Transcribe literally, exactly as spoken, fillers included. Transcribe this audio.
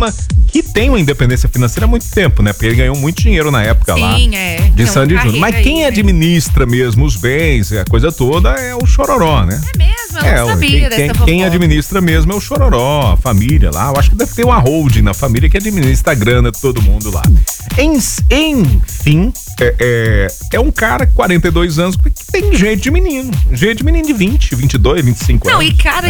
Obama, que tem uma independência financeira há muito tempo, né? Porque ele ganhou muito dinheiro na época. Sim, lá é. de Sandy Júnior. Mas quem aí, administra né? mesmo os bens, a coisa toda, é o Chororó, né? É mesmo? Eu é, não sabia quem, dessa quem, fofoca. quem administra mesmo é o Chororó, a família lá. Eu acho que deve ter uma holding na família que administra a grana de todo mundo lá. En, enfim, é, é, é um cara, quarenta e dois anos, que tem jeito de menino. Jeito de menino de vinte, vinte e dois, vinte e cinco não, anos. Não, e cara,